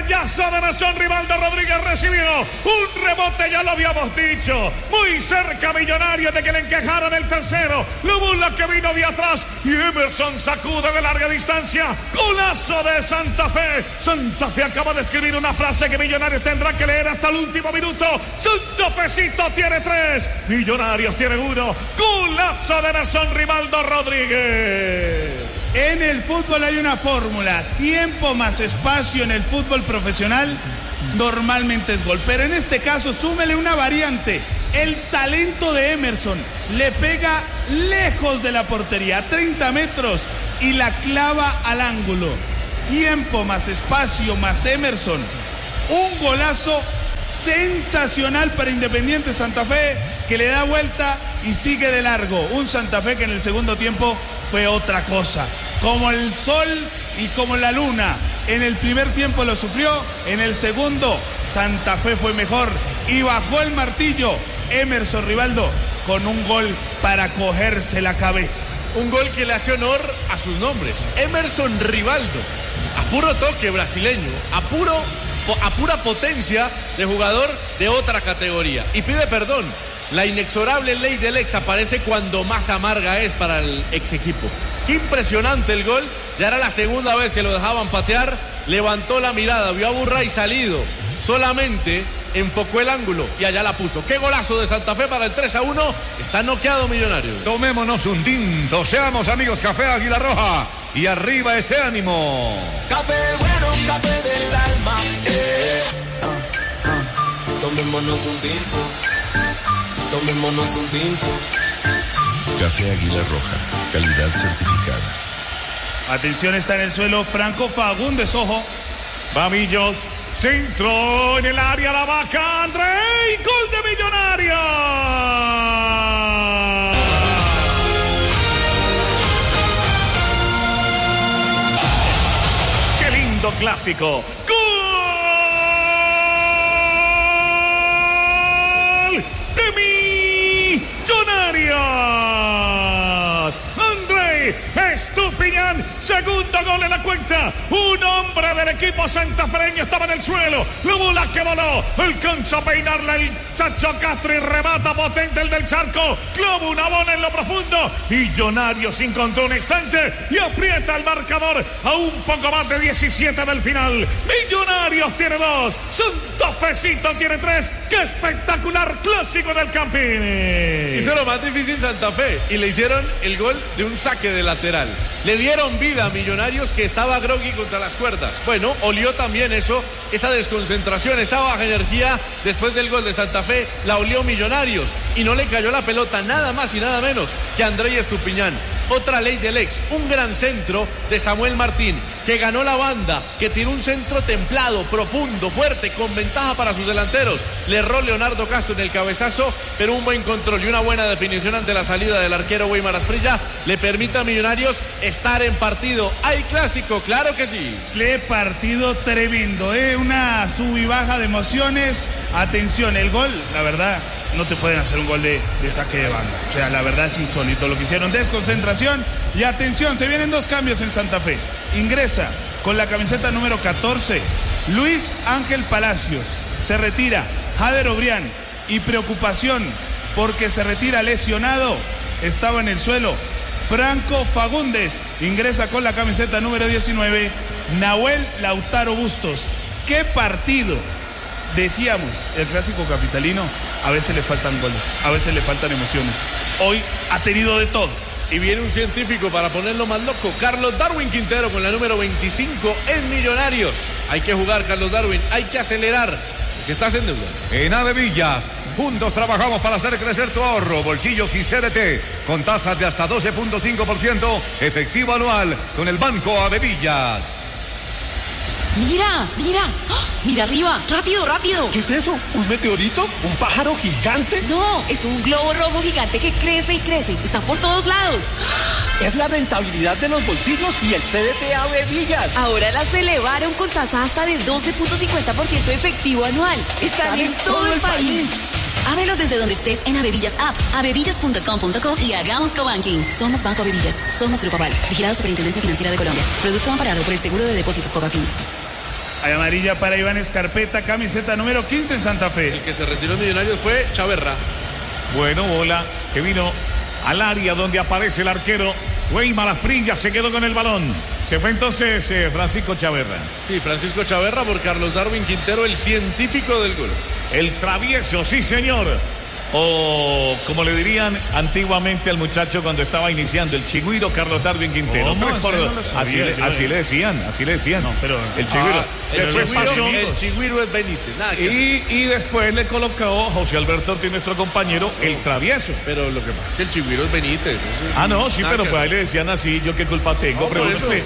callazo de Emerson Rivaldo Rodríguez recibió un rebote, ya lo habíamos dicho, muy cerca Millonarios de que le encajaran el tercero. Lubula que vino de atrás y Emerson sacude de larga distancia. Golazo de Santa Fe. Santa Fe acaba de escribir una frase que Millonarios tendrá que leer hasta el último minuto. Santa Fecito tiene 3, Millonarios tiene 1. Golazo de Emerson Rivaldo Rodríguez. En el fútbol hay una fórmula: tiempo más espacio en el fútbol profesional normalmente es gol, pero en este caso súmele una variante: el talento de Emerson. Le pega lejos de la portería, a 30 metros, y la clava al ángulo. Tiempo más espacio más Emerson. Un golazo sensacional para Independiente Santa Fe, que le da vuelta y sigue de largo. Un Santa Fe que en el segundo tiempo fue otra cosa, como el sol y como la luna. En el primer tiempo lo sufrió, en el segundo Santa Fe fue mejor y bajó el martillo Emerson Rivaldo con un gol para cogerse la cabeza. Un gol que le hace honor a sus nombres: Emerson Rivaldo, a puro toque brasileño, a pura potencia de jugador de otra categoría. Y pide perdón. La inexorable ley del ex aparece cuando más amarga es para el ex equipo. Qué impresionante el gol. Ya era la segunda vez que lo dejaban patear. Levantó la mirada, vio a Burray salido. Solamente enfocó el ángulo y allá la puso. Qué golazo de Santa Fe para el 3-1. Está noqueado Millonarios. Tomémonos un tinto. Seamos amigos Café Águila Roja. Y arriba ese ánimo. Café bueno, café del alma. Tomémonos un tinto. Tomémonos un tinto. Café Águila Roja, calidad certificada. Atención, está en el suelo Franco Fagundes, ojo. Babillos, centro en el área, la vaca, André, gol de Millonarios. ¡Qué lindo clásico! Estupiñán, segundo gol en la cuenta. Un hombre del equipo santafereño estaba en el suelo. Lubula que voló, alcanza a peinarla el Chacho Castro y remata potente el del Charco. Clava una bola en lo profundo. Millonarios encontró un instante y aprieta el marcador a un poco más de 17 del final. Millonarios tiene 2, Santa Fecito tiene 3. ¡Qué espectacular clásico del Campini! Hizo lo más difícil Santa Fe y le hicieron el gol de un saque de lateral. Le dieron vida a Millonarios, que estaba groggy contra las cuerdas. Bueno, olió también eso, esa desconcentración, esa baja energía después del gol de Santa Fe, la olió Millonarios y no le cayó la pelota nada más y nada menos que a André Estupiñán. Otra ley del ex, un gran centro de Samuel Martín, que ganó la banda, que tiró un centro templado, profundo, fuerte, con ventaja para sus delanteros. Le erró Leonardo Castro en el cabezazo, pero un buen control y una buena definición ante la salida del arquero Weimar Asprilla le permite a Millonarios estar en partido. ¿Hay clásico? Claro que sí. Qué partido tremendo, una sub y baja de emociones. Atención, el gol, la verdad, no te pueden hacer un gol de saque de banda. O sea, la verdad es insólito lo que hicieron. Desconcentración y atención, se vienen 2 cambios en Santa Fe. Ingresa con la camiseta número 14 Luis Ángel Palacios. Se retira Jader Obrián. Y preocupación porque se retira lesionado, estaba en el suelo, Franco Fagundes. Ingresa con la camiseta número 19 Nahuel Lautaro Bustos. ¡Qué partido! Decíamos, el clásico capitalino, a veces le faltan goles, a veces le faltan emociones. Hoy ha tenido de todo. Y viene un científico para ponerlo más loco, Carlos Darwin Quintero, con la número 25 en Millonarios. Hay que jugar, Carlos Darwin, hay que acelerar, porque estás en deuda. En Avevillas, juntos trabajamos para hacer crecer tu ahorro, bolsillos y CDT, con tasas de hasta 12.5% efectivo anual con el Banco Avevillas. ¡Mira! ¡Mira! ¡Oh! ¡Mira arriba! ¡Rápido, rápido! ¿Qué es eso? ¿Un meteorito? ¿Un pájaro gigante? No, es un globo rojo gigante que crece y crece. Está por todos lados. Es la rentabilidad de los bolsillos y el CDT Avevillas. Ahora las elevaron con tasa hasta de 12.50% efectivo anual. Están en todo el país. Ábrelos desde donde estés en Avevillas App, avevillas.com.co y hagamos cobanking. Somos Banco Avevillas. Somos Grupo Aval. Vigilado Superintendencia Financiera de Colombia. Producto amparado por el Seguro de Depósitos Fogafín. Hay amarilla para Iván Escarpeta, camiseta número 15 en Santa Fe. El que se retiró en Millonarios fue Chaverra. Bueno, bola que vino al área donde aparece el arquero Weimar Asprilla, se quedó con el balón. Se fue entonces Francisco Chaverra. Sí, Francisco Chaverra por Carlos Darwin Quintero, el científico del gol. El travieso, sí señor. O como le dirían antiguamente al muchacho cuando estaba iniciando, el chigüiro Carlos Darwin Quintero. Así le decían. No, pero el chigüiro. El chigüiro es Benítez. Nada que y después le colocó José Alberto Ortiz, nuestro compañero, el travieso. Pero lo que pasa es que el chigüiro es Benítez. Sí, pero pues ahí le decían así, yo qué culpa tengo. Pero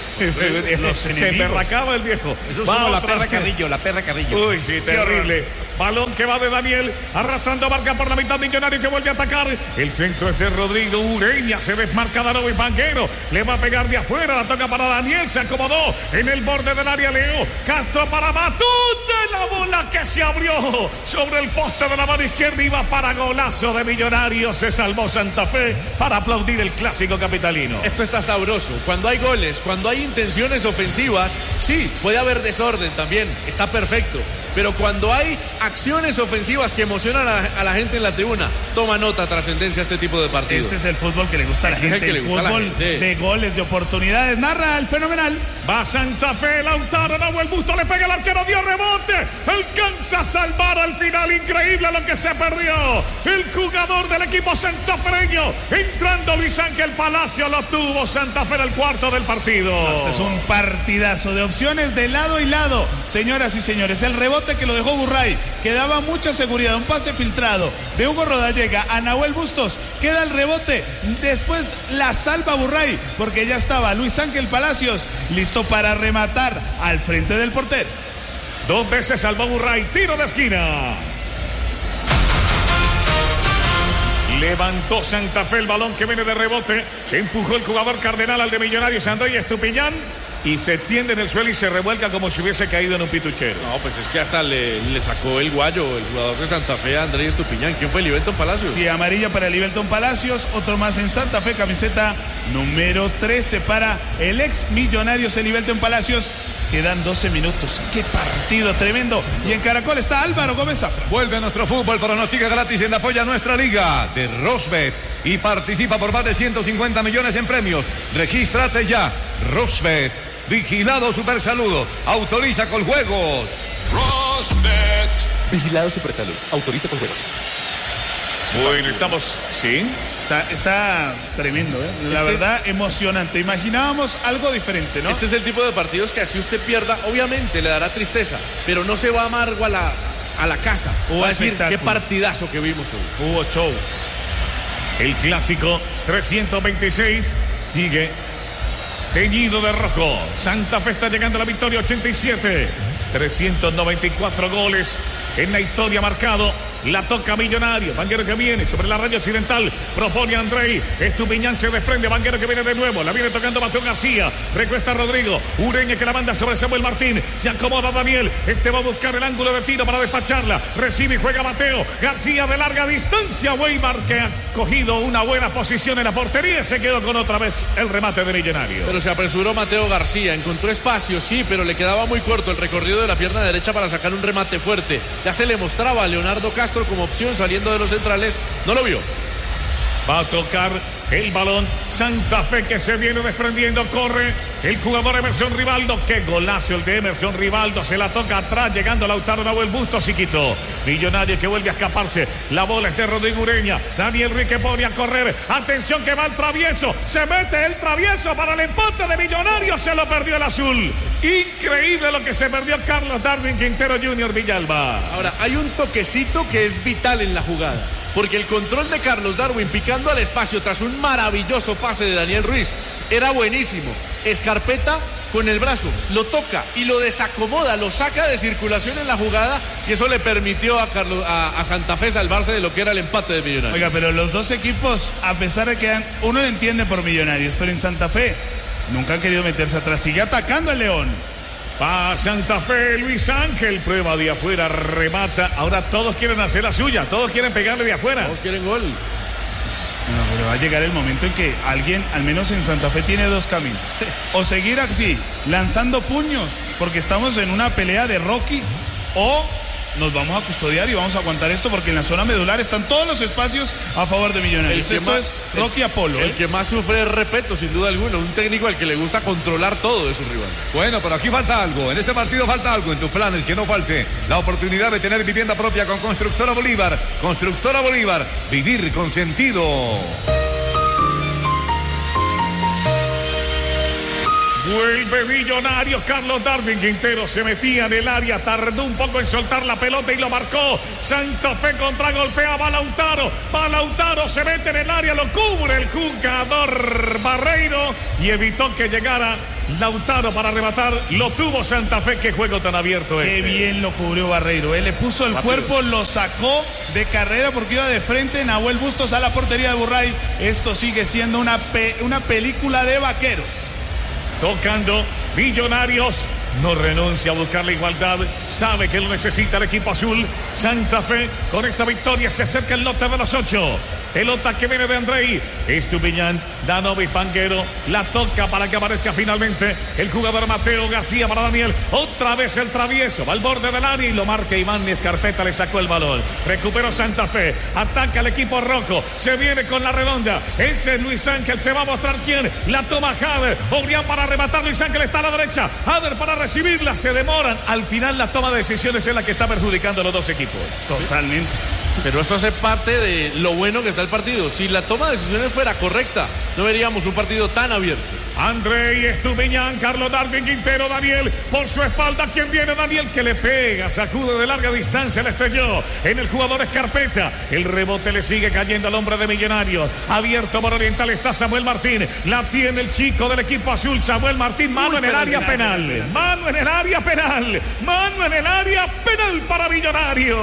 se emberracaba el viejo. Eso es como la perra Carrillo. Uy, sí, terrible. Balón que va de Daniel, arrastrando marca por la mitad, Millonario que vuelve a atacar. El centro es de Rodrigo Ureña, se desmarca Daroy Vanguero, le va a pegar de afuera, la toca para Daniel, se acomodó en el borde del área Leo, Castro para Matute, la bola que se abrió sobre el poste de la mano izquierda, iba para golazo de Millonarios, se salvó Santa Fe para aplaudir el clásico capitalino. Esto está sabroso, cuando hay goles, cuando hay intenciones ofensivas, sí, puede haber desorden también, está perfecto. Pero cuando hay acciones ofensivas que emocionan a la gente en la tribuna, toma nota, trascendencia este tipo de partidos. Este es el fútbol que le gusta a la gente, el fútbol de goles, de oportunidades. Narra el fenomenal. Va Santa Fe, Lautaro, Nahuel Busto, le pega el arquero, dio rebote, alcanza a salvar al final, increíble lo que se perdió. El jugador del equipo santafereño, entrando Luis Ángel Palacio, lo tuvo Santa Fe en el cuarto del partido. Este es un partidazo de opciones de lado y lado, señoras y señores. El rebote que lo dejó Burray, que daba mucha seguridad, un pase filtrado de Hugo Rodallega a Nahuel Bustos, queda el rebote, después la salva Burray, porque ya estaba Luis Ángel Palacios listo para rematar al frente del portero. 2 veces salvó Burray, tiro de esquina. Levantó Santa Fe el balón que viene de rebote, empujó el jugador Cardenal al de Millonarios, Andrés Estupiñán, y se tiende en el suelo y se revuelca como si hubiese caído en un pituchero. No, pues es que hasta le sacó el guayo el jugador de Santa Fe, Andrés Estupiñán. ¿Quién fue? Libelton Palacios. Sí, amarilla para Libelton Palacios, otro más en Santa Fe, camiseta número 13 para el ex Millonarios, el Libelton Palacios. Quedan 12 minutos. ¡Qué partido tremendo! Y en Caracol está Álvaro Gómez Zafra. Vuelve a nuestro fútbol, pronostica gratis en la apoya nuestra liga de Rosbet y participa por más de 150 millones en premios. Regístrate ya. Rosbet, vigilado Supersalud, autoriza con juegos. Rosbet. Vigilado Supersalud, autoriza con juegos. Bueno, estamos... ¿Sí? Está tremendo, ¿eh? La verdad, emocionante. Imaginábamos algo diferente, ¿no? Este es el tipo de partidos que así usted pierda, obviamente le dará tristeza, pero no se va amargo a la casa. Hubo a decir, qué partidazo que vimos hoy. Hubo show. El clásico 326 sigue teñido de rojo. Santa Fe está llegando a la victoria 87. 394 goles en la historia marcado. La toca Millonario. Vanguero que viene sobre la raya occidental. Propone a Andrei. Estupiñán se desprende. Vanguero que viene de nuevo. La viene tocando Mateo García. Recuesta Rodrigo. Ureña que la manda sobre Samuel Martín. Se acomoda Daniel. Este va a buscar el ángulo de tiro para despacharla. Recibe y juega Mateo García de larga distancia. Weimar que ha cogido una buena posición en la portería. Se quedó con otra vez el remate de Millonario. Pero se apresuró Mateo García. Encontró espacio, sí, pero le quedaba muy corto el recorrido de la pierna derecha para sacar un remate fuerte. Ya se le mostraba a Leonardo Castro como opción saliendo de los centrales, no lo vio. Va a tocar el balón Santa Fe que se viene desprendiendo, corre el jugador Emerson Rivaldo, qué golazo el de Emerson Rivaldo, se la toca atrás, llegando Lautaro Nahuel Bustos y quitó. Millonario que vuelve a escaparse, la bola es de Rodrigo Ureña, Daniel Ruiz que pone a correr, atención que va el travieso, se mete el travieso para el empate de Millonarios, se lo perdió el azul. Increíble lo que se perdió Carlos Darwin Quintero Jr. Villalba. Ahora, hay un toquecito que es vital en la jugada, porque el control de Carlos Darwin picando al espacio tras un maravilloso pase de Daniel Ruiz era buenísimo. Escarpeta con el brazo lo toca y lo desacomoda, lo saca de circulación en la jugada y eso le permitió a Santa Fe salvarse de lo que era el empate de Millonarios. Oiga, pero los dos equipos, a pesar de que uno lo entiende por Millonarios, pero en Santa Fe nunca han querido meterse atrás, sigue atacando el León. Va Santa Fe, Luis Ángel, prueba de afuera, remata. Ahora todos quieren hacer la suya, todos quieren pegarle de afuera. Todos quieren gol. No, pero va a llegar el momento en que alguien, al menos en Santa Fe, tiene dos caminos. O seguir así, lanzando puños, porque estamos en una pelea de Rocky, o nos vamos a custodiar y vamos a aguantar esto, porque en la zona medular están todos los espacios a favor de Millonarios. Esto es Rocky Apolo. El que más sufre es Repeto, sin duda alguna. Un técnico al que le gusta controlar todo de su rival. Bueno, pero aquí falta algo. En este partido falta algo. En tus planes, que no falte la oportunidad de tener vivienda propia con Constructora Bolívar. Constructora Bolívar. Vivir con sentido. Vuelve Millonarios. Carlos Darwin Quintero se metía en el área, tardó un poco en soltar la pelota y lo marcó. Santa Fe contragolpeaba a Lautaro. Lautaro se mete en el área, lo cubre el jugador Barreiro y evitó que llegara Lautaro para arrebatar. Lo tuvo Santa Fe. Qué juego tan abierto este. Qué bien lo cubrió Barreiro. Él le puso el cuerpo, lo sacó de carrera porque iba de frente. Nahuel Bustos a la portería de Burray. Esto sigue siendo una película de vaqueros. Tocando Millonarios, no renuncia a buscar la igualdad, sabe que lo necesita el equipo azul. Santa Fe con esta victoria se acerca el lote de los 8. Pelota que viene de Andrei, Estupiñán, Danovi Panguero, la toca para que aparezca finalmente el jugador Mateo García para Daniel. Otra vez el travieso, va al borde del área y lo marca Iván Escarpeta, le sacó el balón. Recuperó Santa Fe, ataca el equipo rojo, se viene con la redonda. Ese es Luis Ángel, se va a mostrar quién. La toma Jader, Obrián para arrebatar, Luis Ángel está a la derecha. Jader para recibirla, se demoran. Al final la toma de decisiones es la que está perjudicando a los dos equipos. Totalmente. Pero eso hace parte de lo bueno que está el partido. Si la toma de decisiones fuera correcta, no veríamos un partido tan abierto. Andrei Estupiñán, Carlos Darwin Quintero, Daniel por su espalda. ¿Quién viene? Daniel que le pega, sacude de larga distancia, le estrelló en el jugador Escarpeta. El rebote le sigue cayendo al hombre de Millonarios. Abierto por Oriental está Samuel Martín. La tiene el chico del equipo azul, Samuel Martín. Mano en el área penal. Mano en el área penal. Mano en el área penal para Millonarios.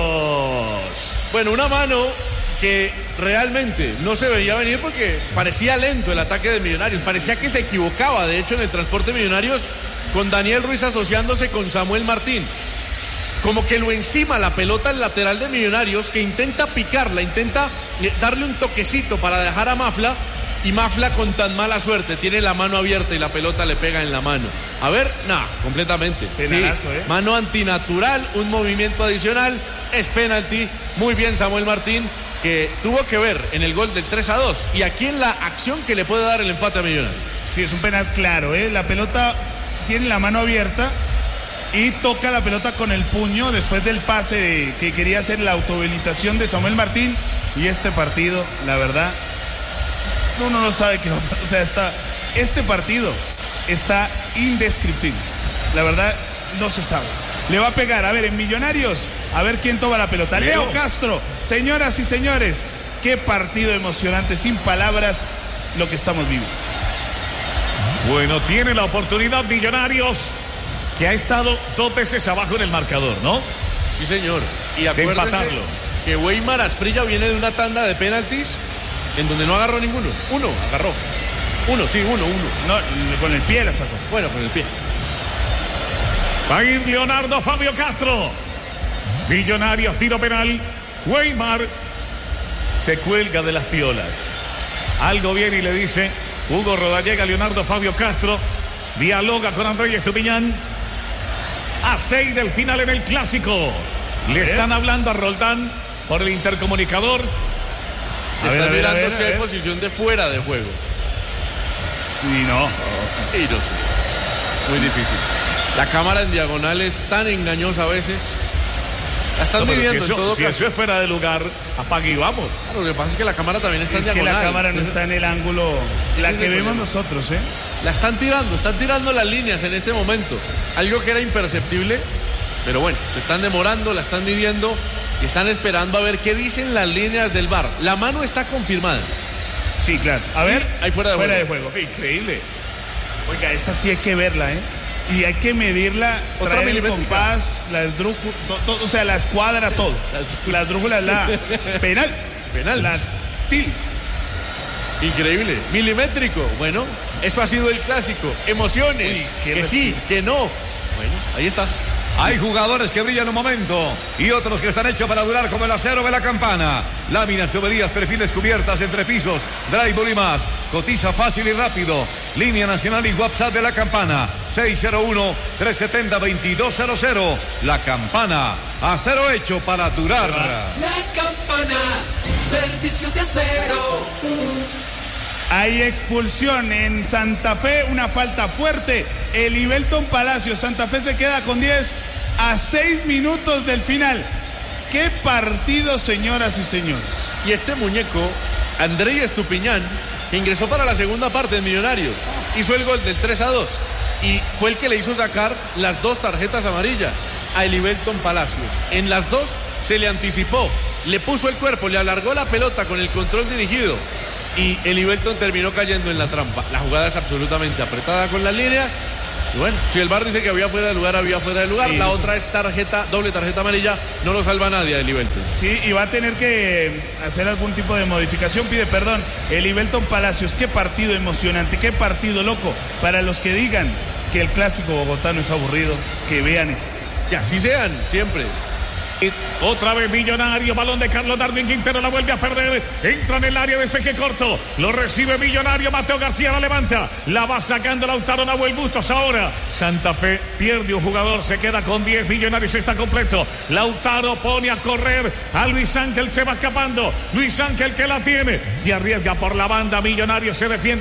Bueno, una mano que realmente no se veía venir porque parecía lento el ataque de Millonarios, parecía que se equivocaba, de hecho, en el transporte de Millonarios, con Daniel Ruiz asociándose con Samuel Martín. Como que lo encima la pelota al lateral de Millonarios, que intenta picarla, intenta darle un toquecito para dejar a Mafla, y Mafla con tan mala suerte tiene la mano abierta y la pelota le pega en la mano. A ver, nada, completamente. Penalazo, sí, mano antinatural, un movimiento adicional, es penalti. Muy bien Samuel Martín, que tuvo que ver en el gol del 3-2 y aquí en la acción que le puede dar el empate a Millonarios. Sí, es un penal claro, ¿eh? La pelota tiene la mano abierta y toca la pelota con el puño después del pase que quería hacer la autohabilitación de Samuel Martín. Y este partido, la verdad, uno no sabe qué va a pasar. O sea, este partido está indescriptible. La verdad, no se sabe. Le va a pegar, a ver, en Millonarios, a ver quién toma la pelota. Leo Castro, señoras y señores, qué partido emocionante, sin palabras, lo que estamos viviendo. Bueno, tiene la oportunidad Millonarios, que ha estado 2 veces abajo en el marcador, ¿no? Sí, señor. Y acuérdese que Weimar Asprilla viene de una tanda de penaltis en donde no agarró ninguno. Uno agarró. Uno. No, con el pie la sacó. Bueno, con el pie. Va a ir Leonardo Fabio Castro. Millonarios, tiro penal. Weimar se cuelga de las piolas. Algo viene y le dice Hugo Rodallega, Leonardo Fabio Castro. Dialoga con Andrei Estupiñán. A 6 del final en el clásico. Le están hablando a Roldán por el intercomunicador. Está mirando si hay posición de fuera de juego. Y no. Y no sé. Muy difícil. La cámara en diagonal es tan engañosa a veces. La están midiendo en todo caso. Si eso es fuera de lugar, apague y vamos. Claro, lo que pasa es que la cámara también está en diagonal. Es que la cámara no está en el ángulo, la que vemos nosotros, ¿eh? La están tirando las líneas en este momento. Algo que era imperceptible, pero bueno, se están demorando, la están midiendo y están esperando a ver qué dicen las líneas del VAR. La mano está confirmada. Sí, claro. A ver, hay fuera de juego. Increíble. Oiga, esa sí hay que verla, ¿eh? Y hay que medirla, traer el compás, la esdrújula, o sea, la escuadra, todo. La esdrújula es la penal. La til. Increíble. Milimétrico. Bueno, eso ha sido el clásico. Emociones. Que sí, que no. Bueno, ahí está. Hay jugadores que brillan un momento y otros que están hechos para durar, como el acero de la Campana. Láminas, tuberías, perfiles, cubiertas, entrepisos, drywall y más. Cotiza fácil y rápido. Línea nacional y WhatsApp de la Campana. 601-370-2200. La Campana. Acero hecho para durar. La Campana. Servicio de acero. Hay expulsión en Santa Fe, una falta fuerte. El Ibelton Palacios, Santa Fe se queda con 10 a 6 minutos del final. ¡Qué partido, señoras y señores! Y este muñeco, Andrei Estupiñán, que ingresó para la segunda parte de Millonarios, hizo el gol del 3-2 y fue el que le hizo sacar las 2 tarjetas amarillas a Ibelton Palacios. En las 2 se le anticipó, le puso el cuerpo, le alargó la pelota con el control dirigido. Y el Ibelton terminó cayendo en la trampa. La jugada es absolutamente apretada con las líneas. Y bueno, si el VAR dice que había fuera de lugar, había fuera de lugar. Sí, la otra es doble tarjeta amarilla. No lo salva nadie el Ibelton. Sí, y va a tener que hacer algún tipo de modificación. Pide perdón el Ibelton Palacios. Qué partido emocionante, qué partido loco. Para los que digan que el clásico bogotano es aburrido, que vean este. Que así sean, siempre. Otra vez Millonario, balón de Carlos Darwin Quintero, la vuelve a perder, entra en el área, despeje corto, lo recibe Millonario, Mateo García la levanta, la va sacando Lautaro Nahuel Bustos. Ahora Santa Fe pierde un jugador, se queda con 10, Millonarios está completo. Lautaro pone a correr a Luis Ángel, se va escapando, Luis Ángel que la tiene, se arriesga por la banda, Millonarios se defiende.